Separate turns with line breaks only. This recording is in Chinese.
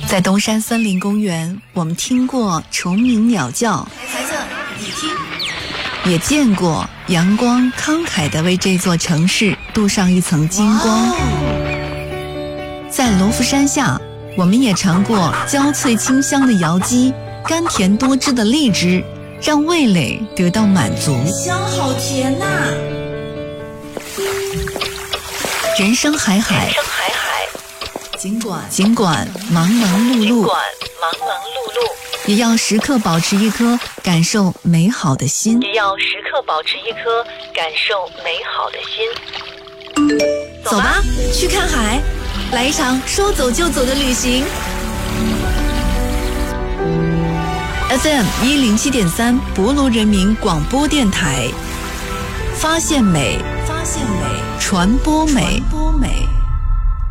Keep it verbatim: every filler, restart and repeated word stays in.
在东山森林公园，我们听过虫鸣鸟叫，
孩子，你听，
也见过阳光慷慨地为这座城市镀上一层金光。在罗浮山下，我们也尝过焦脆清香的瑶鸡，甘甜多汁的荔枝，让味蕾得到满足。
香好甜呐、啊！
人生海海，
人生海海，
尽管尽管忙忙碌碌，
尽管忙忙碌碌，
也要时刻保持一颗感受美好的心，
也要时刻保持一颗感受美好的心。
走吧，去看海，来一场说走就走的旅行。F M 一零七点三，博罗人民广播电台，发现美，发现美，传播美，传播美。